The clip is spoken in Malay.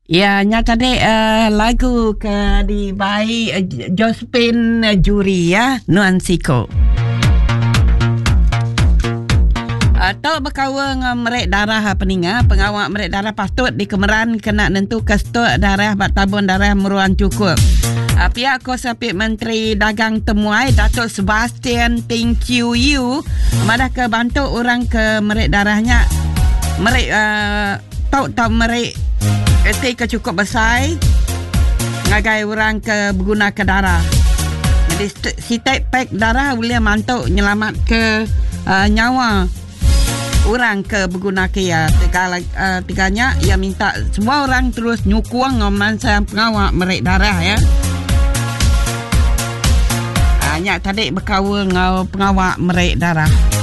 Ya, nya tadi lagu ke di by Josephine Juri ya, Nuansiko. Tok berkawang merek darah peninga, pengawak merek darah patut dikemeran kena nentu kestok darah bat tabun darah meruan cukup. Pihak Kosapit Menteri Dagang Temuai Datuk Sebastian thank you madah ke bantu orang ke merek darahnya. Merek tau merek eti ke cukup besar ngagai orang ke berguna ke darah. Jadi si pack darah boleh mantuk nyelamat ke nyawa orang ke berguna ke ya. Tiganya ia minta semua orang terus nyukuang saya pengawak merek darah ya. Hanya tadi berkawal ngau pengawak merek darah.